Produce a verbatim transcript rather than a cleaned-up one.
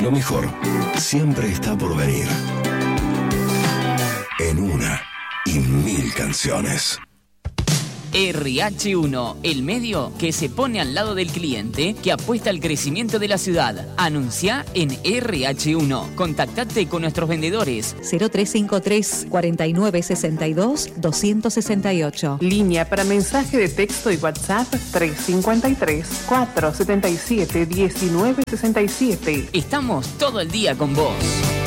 Lo mejor siempre está por venir. En una y mil canciones. R H uno, el medio que se pone al lado del cliente, que apuesta al crecimiento de la ciudad. Anuncia en R H uno. Contactate con nuestros vendedores. cero tres cinco tres, cuarenta y nueve sesenta y dos, doscientos sesenta y ocho. Línea para mensaje de texto y WhatsApp tres cincuenta y tres, cuatrocientos setenta y siete, diecinueve sesenta y siete. Estamos todo el día con vos.